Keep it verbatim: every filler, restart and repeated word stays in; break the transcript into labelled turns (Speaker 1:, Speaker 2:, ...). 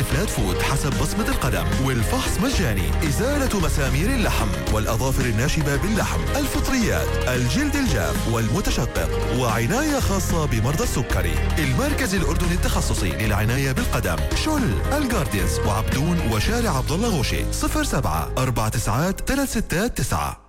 Speaker 1: الفلات فود حسب بصمة القدم، والفحص مجاني. إزالة مسامير اللحم والأظافر الناشبة باللحم، الفطريات، الجلد الجاف والمتشقق، وعناية خاصة بمرضى السكري. المركز الأردني التخصصي للعناية بالقدم، شل، الجاردينز وعبدون وشارع عبد الله غوشي. صفر سبعة أربعة تسعات ثلاث ستات تسعة.